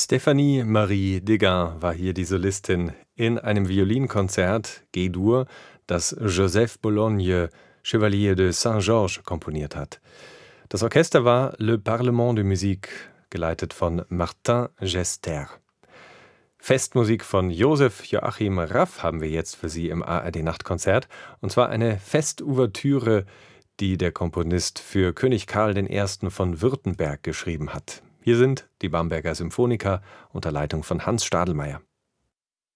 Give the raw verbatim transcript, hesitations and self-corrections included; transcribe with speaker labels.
Speaker 1: Stéphanie Marie Deguin war hier die Solistin in einem Violinkonzert G-Dur, das Joseph Bologne, Chevalier de Saint-Georges, komponiert hat. Das Orchester war Le Parlement de Musique, geleitet von Martin Gester. Festmusik von Josef Joachim Raff haben wir jetzt für Sie im A R D-Nachtkonzert, und zwar eine Festouvertüre, die der Komponist für König Karl der Erste. Von Württemberg geschrieben hat. Hier sind die Bamberger Symphoniker unter Leitung von Hans Stadelmeier.